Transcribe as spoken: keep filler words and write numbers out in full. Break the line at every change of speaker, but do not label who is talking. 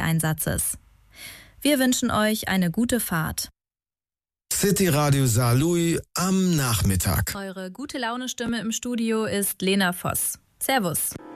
Polizeieinsatzes. Wir wünschen euch eine gute Fahrt.
City Radio Saarlouis am Nachmittag.
Eure gute Laune-Stimme im Studio ist Lena Voss. Servus.